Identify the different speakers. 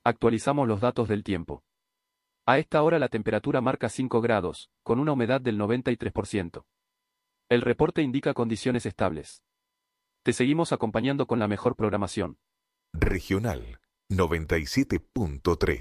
Speaker 1: Actualizamos los datos del tiempo. A esta hora la temperatura marca 5 grados, con una humedad del 93%. El reporte indica condiciones estables. Te seguimos acompañando con la mejor programación.
Speaker 2: Regional 97.3.